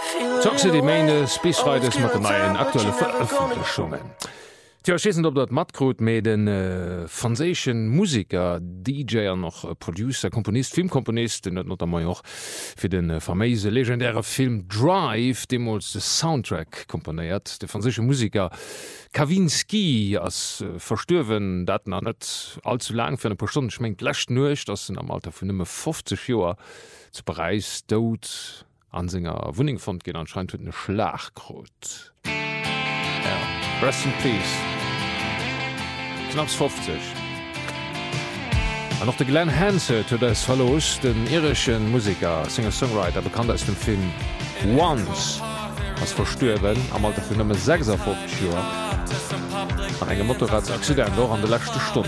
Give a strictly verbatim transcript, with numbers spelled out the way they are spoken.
Zoxe die meine Speechwriters mat den neien aktuelle Veröffentlichungen. Tjaschessen op dat Matgrot méi den äh, franzéschen Musiker, D J noch äh, Producer, Komponist, Filmkomponist, net not mai och fir den äh, vermeise legendäre Film Drive, dem als de Soundtrack komponiert. De franzésche Musiker Kawinski ass äh, verstöwen daten an net allzu lang fir paar Stunden schmengt lächt nucht, ass am Alter vun nëmme fünfzig Joer zu Paris dot an senger Wuning fand gin anscheinend huet ne Schlaggrot. Ja, rest in peace. Knapps fünfzig. Und noch der Glenn Hansard hat es verlost, den irischen Musiker, Singer-Songwriter, bekannt aus dem Film Once, als verstorben, am Alter von Nummer sechsundfünfzig Jahren. An einem Motorradsaccident, auch an der letzten Stunde.